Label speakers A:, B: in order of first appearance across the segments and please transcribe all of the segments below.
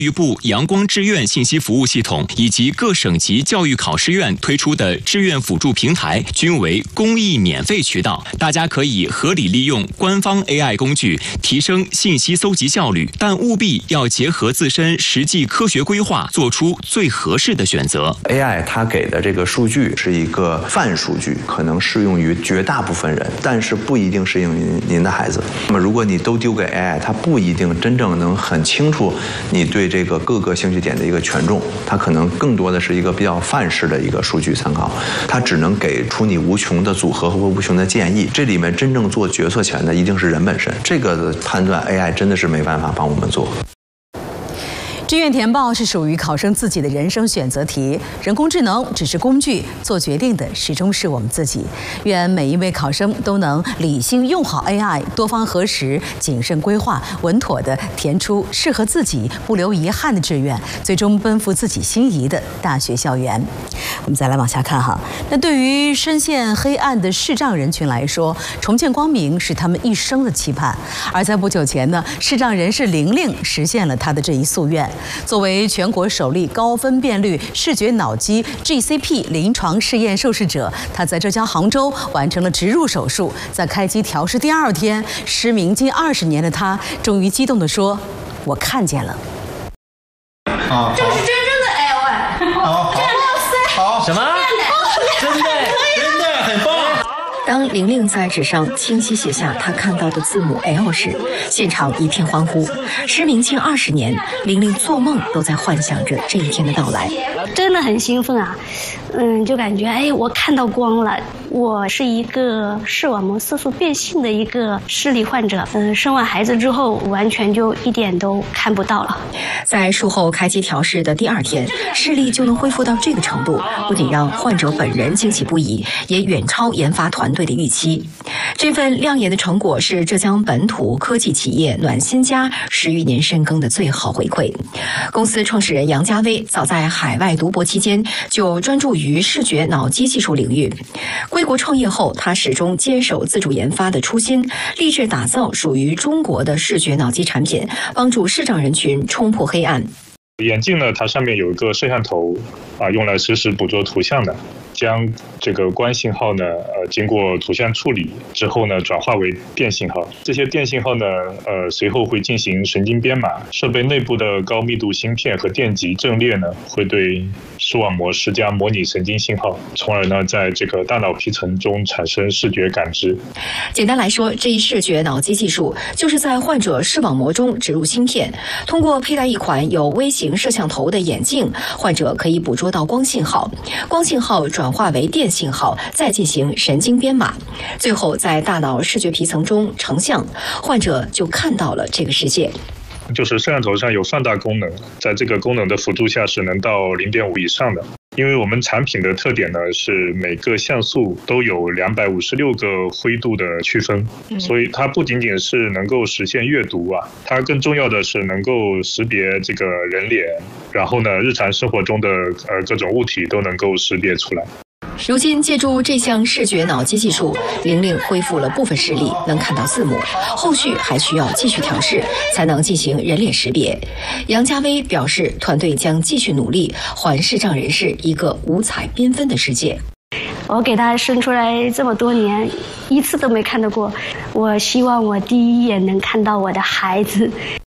A: 教育部阳光志愿信息服务系统以及各省级教育考试院推出的志愿辅助平台均为公益免费渠道，大家可以合理利用官方 AI 工具，提升信息搜集效率，但务必要结合自身实际科学规划，做出最合适的选择。
B: AI 它给的这个数据是一个泛数据，可能适用于绝大部分人，但是不一定适用于您的孩子。那么如果你都丢给 AI， 它不一定真正能很清楚你对这个各个兴趣点的一个权重，它可能更多的是一个比较范式的一个数据参考，它只能给出你无穷的组合和无穷的建议。这里面真正做决策权的一定是人本身，这个的判断 AI 真的是没办法帮我们做。
C: 志愿填报是属于考生自己的人生选择题，人工智能只是工具，做决定的始终是我们自己。愿每一位考生都能理性用好 AI， 多方核实，谨慎规划，稳妥地填出适合自己、不留遗憾的志愿，最终奔赴自己心仪的大学校园。我们再来往下看哈，那对于深陷黑暗的视障人群来说，重见光明是他们一生的期盼。而在不久前呢，视障人士玲玲实现了她的这一夙愿。作为全国首例高分辨率视觉脑机 GCP 临床试验受试者，他在浙江杭州完成了植入手术。在开机调试第2天，失明近20年的他终于激动地说：“我看见了。”
D: 这是真正的 AI，
E: 好，什么？真的，很棒。
F: 当玲玲在纸上清晰写下她看到的字母 L 时，现场一片欢呼。失明近20年，玲玲做梦都在幻想着这一天的到来，
G: 真的很兴奋啊！就感觉我看到光了。我是一个视网膜色素变性的一个视力患者，生完孩子之后完全就一点都看不到了。
F: 在术后开机调试的第2天，视力就能恢复到这个程度，不仅让患者本人惊喜不已，也远超研发团队的预期。这份亮眼的成果是浙江本土科技企业暖心家10余年深耕的最好回馈。公司创始人杨家威早在海外读博期间就专注于视觉脑机技术领域。归国创业后，他始终坚守自主研发的初心，立志打造属于中国的视觉脑机产品，帮助视障人群冲破黑暗。
H: 眼镜呢，它上面有一个摄像头用来实时捕捉图像的，将这个光信号呢，经过图像处理之后呢，转化为电信号。这些电信号呢，随后会进行神经编码，设备内部的高密度芯片和电极阵列呢，会对视网膜施加模拟神经信号，从而呢，在这个大脑皮层中产生视觉感知。
F: 简单来说，这一视觉脑机技术就是在患者视网膜中植入芯片，通过佩戴一款有微型摄像头的眼镜，患者可以捕捉到光信号，光信号转化为电信号，再进行神经编码，最后在大脑视觉皮层中成像，患者就看到了这个世界。
H: 就是摄像头上有放大功能，在这个功能的辅助下是能到0.5以上的。因为我们产品的特点呢是每个像素都有256个灰度的区分，所以它不仅仅是能够实现阅读它更重要的是能够识别这个人脸，然后呢日常生活中的各种物体都能够识别出来。
F: 如今借助这项视觉脑机技术，玲玲恢复了部分视力，能看到字母，后续还需要继续调试，才能进行人脸识别。杨家威表示，团队将继续努力，还视障人士一个五彩缤纷的世界。
G: 我给他生出来这么多年，一次都没看到过。我希望我第一眼能看到我的孩子。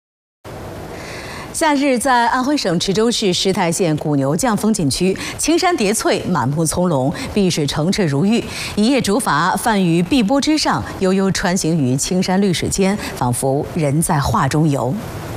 C: 夏日在安徽省池州市石台县古牛降风景区，青山叠翠，满目葱茏，碧水澄澈如玉，一叶竹筏泛于碧波之上，悠悠穿行于青山绿水间，仿佛人在画中游。